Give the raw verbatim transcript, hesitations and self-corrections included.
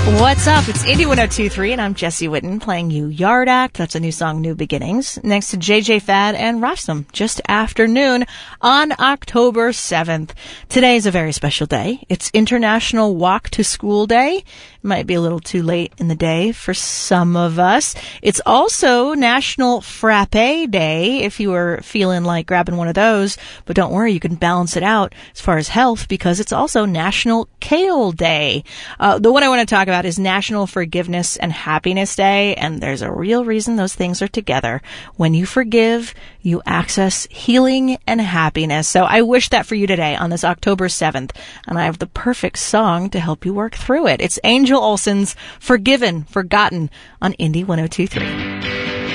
What's up? It's Indie one oh two point three, and I'm Jesse Whitten playing you Yard Act. That's a new song, New Beginnings. Next to J J Fad and Rastam, just after noon on October seventh. Today is a very special day. It's International Walk to School Day. It might be a little too late in the day for some of us. It's also National Frappe Day, if you were feeling like grabbing one of those. But don't worry, you can balance it out as far as health, because it's also National Kale Day. Uh, the one I want to talk about is National Forgiveness and Happiness Day, and there's a real reason those things are together. When you forgive, you access healing and happiness. So I wish that for you today on this October seventh, and I have the perfect song to help you work through it. It's Angel Olsen's Forgiven, Forgotten on Indie one oh two point three.